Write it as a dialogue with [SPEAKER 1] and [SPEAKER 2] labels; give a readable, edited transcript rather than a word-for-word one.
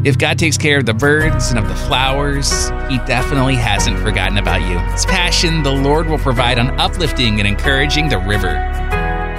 [SPEAKER 1] If God takes care of the birds and of the flowers, He definitely hasn't forgotten about you. His passion, the Lord will provide on uplifting and encouraging the river.